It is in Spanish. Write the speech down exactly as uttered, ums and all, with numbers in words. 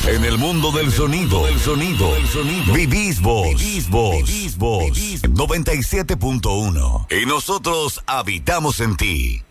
En el mundo del sonido, del sonido, del sonido. Vivís vos. Vivís vos. Vivís vos. noventa y siete punto uno. Y nosotros habitamos en ti.